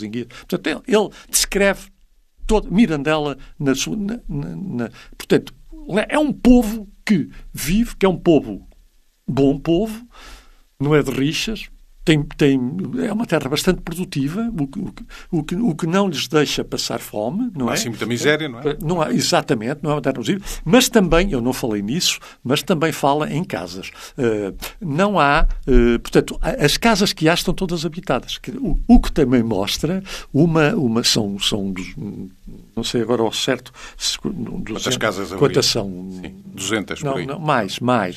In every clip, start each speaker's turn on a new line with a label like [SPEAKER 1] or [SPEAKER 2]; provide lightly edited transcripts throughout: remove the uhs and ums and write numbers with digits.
[SPEAKER 1] enguias. Portanto, ele descreve Mirandela na sua... Portanto, é um povo que vive, que é um povo, bom povo, não é de rixas, é uma terra bastante produtiva, o que não lhes deixa passar fome, não é?
[SPEAKER 2] Há sim muita miséria, não é?
[SPEAKER 1] Não há, exatamente, não é uma terra produtiva, mas também, eu não falei nisso, mas também fala em casas. Não há, portanto, as casas que há estão todas habitadas. O que também mostra são não sei agora ao certo...
[SPEAKER 2] Quantas casas haveria?
[SPEAKER 1] Quantas são?
[SPEAKER 2] Sim, 200 por aí.
[SPEAKER 1] Não, mais.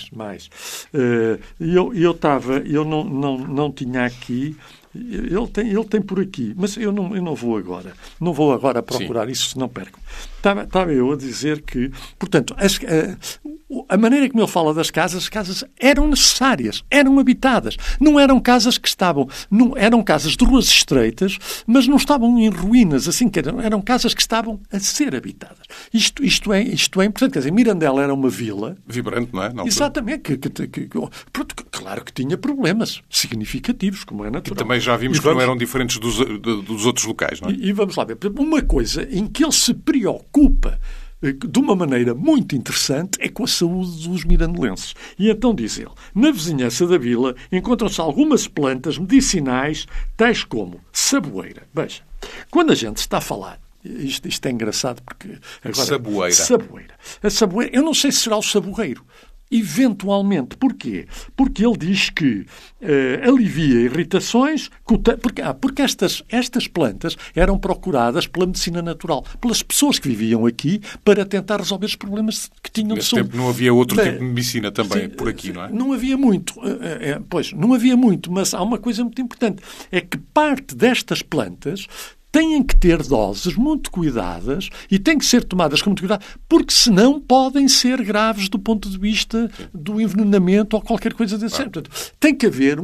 [SPEAKER 1] Eu não tinha aqui... Ele tem por aqui, mas eu não vou agora. Não vou agora procurar isso, se não perco. Estava eu a dizer que, portanto, a maneira como ele fala das casas, as casas eram necessárias, eram habitadas. Não eram casas que estavam... eram casas de ruas estreitas, mas não estavam em ruínas, assim que eram casas que estavam a ser habitadas. Isto é importante. Quer dizer, Mirandela era uma vila...
[SPEAKER 2] Vibrante, não é? Não,
[SPEAKER 1] exatamente. Claro que tinha problemas significativos, como é natural.
[SPEAKER 2] E também já vimos que não eram diferentes dos outros locais, não é?
[SPEAKER 1] E vamos lá ver. Uma coisa em que ele se preocupa de uma maneira muito interessante é com a saúde dos mirandelenses. E então diz ele, na vizinhança da vila encontram-se algumas plantas medicinais, tais como saboeira. Veja, quando a gente está a falar, isto é engraçado porque... Agora, Saboeira. A saboeira, eu não sei se será o saboeiro. Eventualmente. Porquê? Porque ele diz que alivia irritações, porque estas plantas eram procuradas pela medicina natural, pelas pessoas que viviam aqui para tentar resolver os problemas que tinham de saúde.
[SPEAKER 2] Nesse tempo não havia outro tipo de medicina também por aqui, não é?
[SPEAKER 1] Não havia muito. Não havia muito, mas há uma coisa muito importante. É que parte destas plantas têm que ter doses muito cuidadas e têm que ser tomadas com muito cuidado, porque senão podem ser graves do ponto de vista do envenenamento ou qualquer coisa desse género. Portanto, tem que haver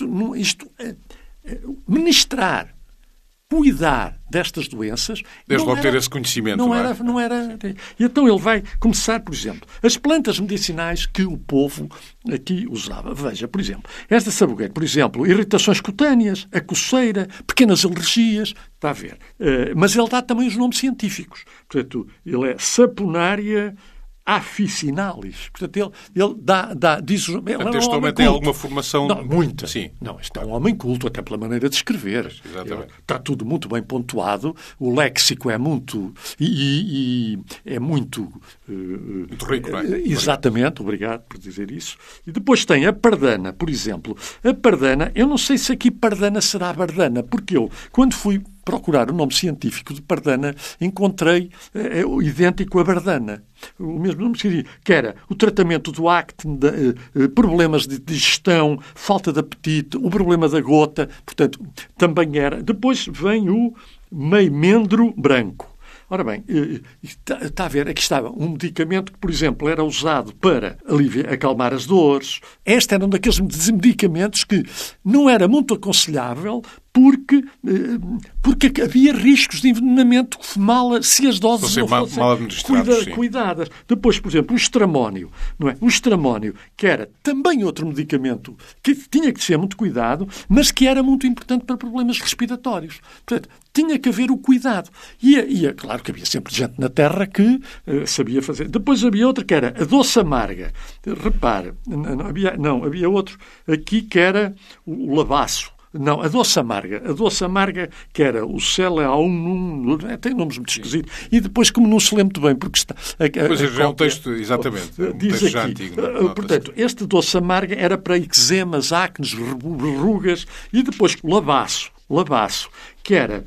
[SPEAKER 1] ministrar, cuidar destas doenças.
[SPEAKER 2] Desde logo ter esse conhecimento,
[SPEAKER 1] não era. E então ele vai começar, por exemplo, as plantas medicinais que o povo aqui usava. Veja, por exemplo, esta saboeira, por exemplo, irritações cutâneas, a coceira, pequenas alergias, está a ver. Mas ele dá também os nomes científicos. Portanto, ele é Saponaria Officinalis. Portanto, ele diz...
[SPEAKER 2] Portanto, este homem tem alguma formação...
[SPEAKER 1] Não, muita.
[SPEAKER 2] Sim.
[SPEAKER 1] Não, este é um homem culto, até pela maneira de escrever.
[SPEAKER 2] Exatamente.
[SPEAKER 1] Está tudo muito bem pontuado, o léxico é muito... E é muito...
[SPEAKER 2] muito rico, não é?
[SPEAKER 1] Exatamente, obrigado por dizer isso. E depois tem a pardana, por exemplo. A pardana, eu não sei se aqui pardana será bardana, porque eu, quando fui procurar o nome científico de pardana, encontrei idêntico a bardana. O mesmo nome que era o tratamento do acne, problemas de digestão, falta de apetite, o problema da gota, portanto, também era. Depois vem o meimendro branco. Ora bem, está a ver, aqui estava um medicamento que, por exemplo, era usado para acalmar as dores. Este era um daqueles medicamentos que não era muito aconselhável porque havia riscos de envenenamento se as doses não fossem cuidadas. Depois, por exemplo, o estramónio. Não é? O estramónio, que era também outro medicamento que tinha que ser muito cuidado, mas que era muito importante para problemas respiratórios. Portanto, tinha que haver o cuidado. E claro que havia sempre gente na terra que sabia fazer. Depois havia outra que era a doce amarga. Repare, havia outro aqui que era o lavaço. Não, a doce amarga. A doce amarga, que era o Celeaunum, tem nomes muito esquisitos. E depois, como não se lembra muito bem, porque está...
[SPEAKER 2] Pois é um texto, exatamente.
[SPEAKER 1] Diz
[SPEAKER 2] texto
[SPEAKER 1] aqui,
[SPEAKER 2] antigo.
[SPEAKER 1] Portanto, este doce amarga era para eczemas, acnes, verrugas. E depois, lavaço, que era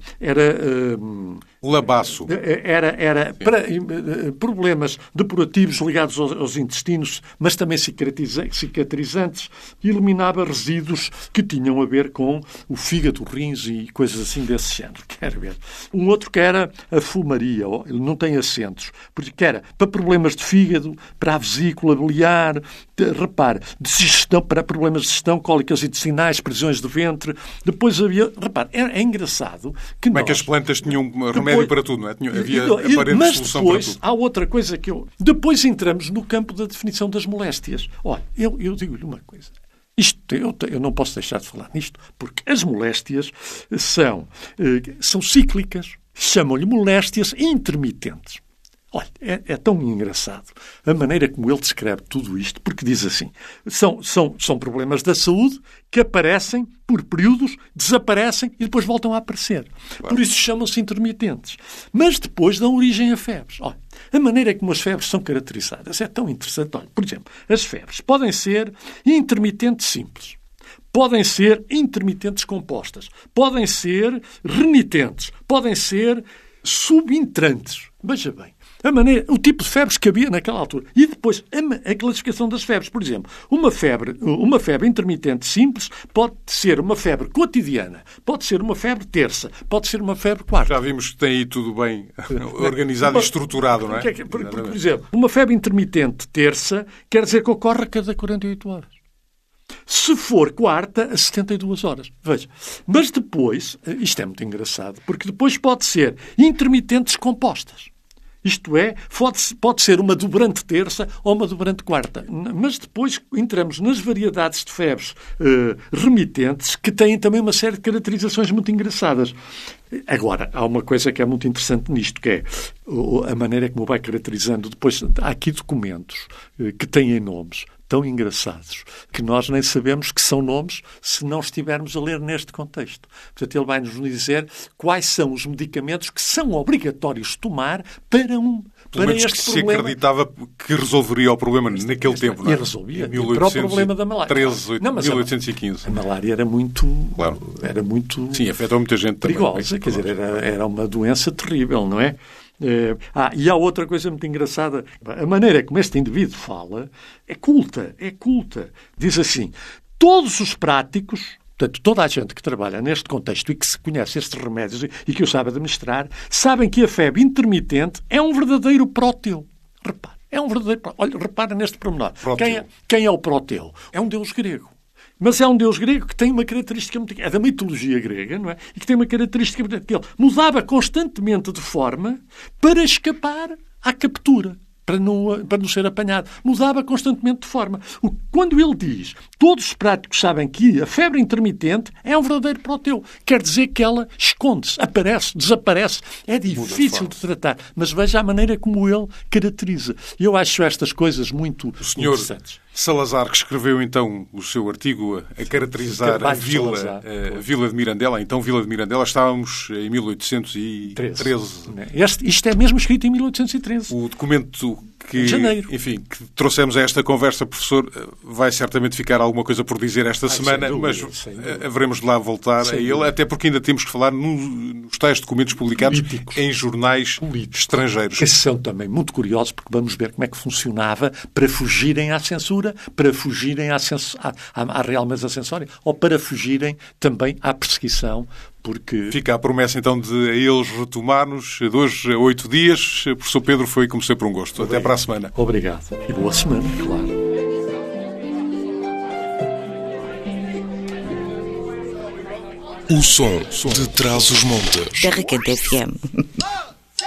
[SPEAKER 2] labaço.
[SPEAKER 1] Era para problemas depurativos ligados aos intestinos, mas também cicatrizantes, e eliminava resíduos que tinham a ver com o fígado, rins e coisas assim desse género. Quero ver. Um outro que era a fumaria, ele não tem acentos, porque era para problemas de fígado, para a vesícula biliar, repare, de digestão, para problemas de digestão, cólicas intestinais, prisões de ventre. Depois havia, repare, é engraçado que
[SPEAKER 2] como é que as plantas tinham remédio para tudo, não é? Havia aparente solução para tudo.
[SPEAKER 1] Há outra coisa que Depois entramos no campo da definição das moléstias. Olha, eu digo-lhe uma coisa. Eu não posso deixar de falar nisto, porque as moléstias são cíclicas, chamam-lhe moléstias intermitentes. Olha, é tão engraçado a maneira como ele descreve tudo isto, porque diz assim, são problemas da saúde que aparecem por períodos, desaparecem e depois voltam a aparecer. Claro. Por isso chamam-se intermitentes. Mas depois dão origem a febres. Olha, a maneira como as febres são caracterizadas é tão interessante. Olha, por exemplo, as febres podem ser intermitentes simples, podem ser intermitentes compostas, podem ser renitentes, podem ser subintrantes. Veja bem. O tipo de febres que havia naquela altura. E depois, a classificação das febres. Por exemplo, uma febre intermitente simples pode ser uma febre cotidiana, pode ser uma febre terça, pode ser uma febre quarta.
[SPEAKER 2] Já vimos que tem aí tudo bem organizado e estruturado, não é?
[SPEAKER 1] Por exemplo, uma febre intermitente terça quer dizer que ocorre a cada 48 horas. Se for quarta, a 72 horas. Veja. Mas depois, isto é muito engraçado, porque depois pode ser intermitentes compostas. Isto é, pode ser uma dobrante terça ou uma dobrante quarta. Mas depois entramos nas variedades de febres remitentes que têm também uma série de caracterizações muito engraçadas. Agora, há uma coisa que é muito interessante nisto, que é a maneira como vai caracterizando. Depois, há aqui documentos que têm nomes tão engraçados que nós nem sabemos que são nomes se não estivermos a ler neste contexto. Portanto, ele vai-nos dizer quais são os medicamentos que são obrigatórios de tomar para este
[SPEAKER 2] que
[SPEAKER 1] problema.
[SPEAKER 2] Se acreditava que resolveria o problema naquele tempo, não é?
[SPEAKER 1] E resolvia. Para o problema da malária.
[SPEAKER 2] 1815.
[SPEAKER 1] A malária era muito...
[SPEAKER 2] Claro.
[SPEAKER 1] Era muito...
[SPEAKER 2] Sim, afetou muita gente
[SPEAKER 1] perigosa,
[SPEAKER 2] também.
[SPEAKER 1] Quer dizer, era uma doença terrível, não é? E há outra coisa muito engraçada. A maneira como este indivíduo fala é culta. Diz assim, todos os práticos, portanto, toda a gente que trabalha neste contexto e que se conhece estes remédios e que o sabe administrar, sabem que a febre intermitente é um verdadeiro próteo. Repare, é um verdadeiro próteo. Olha, repara neste pormenor. Quem é o próteo? É um deus grego. Mas é um deus grego que tem uma característica muito... É da mitologia grega, não é? E que tem uma característica muito... que ele mudava constantemente de forma para escapar à captura, para não ser apanhado. Mudava constantemente de forma. Quando ele diz, todos os práticos sabem que a febre intermitente é um verdadeiro próteu. Quer dizer que ela esconde-se, aparece, desaparece. É difícil de tratar. Mas veja a maneira como ele caracteriza. Eu acho estas coisas muito interessantes.
[SPEAKER 2] Salazar, que escreveu então o seu artigo a caracterizar a Vila de Mirandela. Então, Vila de Mirandela, estávamos em 1813.
[SPEAKER 1] Isto é mesmo escrito em 1813.
[SPEAKER 2] O documento que trouxemos a esta conversa, professor, vai certamente ficar alguma coisa por dizer esta semana, mas haveremos de lá voltar a ele, até porque ainda temos que falar nos tais documentos publicados em jornais estrangeiros.
[SPEAKER 1] Esses são também muito curiosos, porque vamos ver como é que funcionava para fugirem à censura, para fugirem à Real Mesa Censória, ou para fugirem também à perseguição. Porque...
[SPEAKER 2] Fica a promessa, então, de a eles retomar-nos de hoje a 8 dias. Professor Pedro, foi, como sempre, um gosto. Até para a semana.
[SPEAKER 1] Obrigado. E boa semana, claro.
[SPEAKER 3] O som de Trás-os-Montes.
[SPEAKER 4] Terra Quente FM.